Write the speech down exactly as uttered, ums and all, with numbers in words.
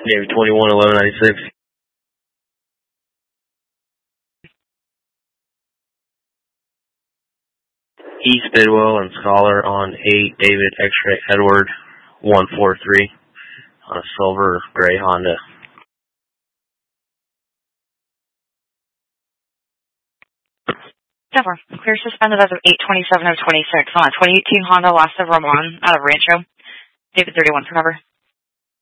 Navy twenty-one, eleven ninety-six. East Bidwell and Scholar on eight, David X-Ray Edward one four three on a silver gray Honda. Denver, clear suspended as of eight twenty-seven of twenty-six on a twenty eighteen Honda Lassa Ramon out of Rancho. David thirty-one, cover.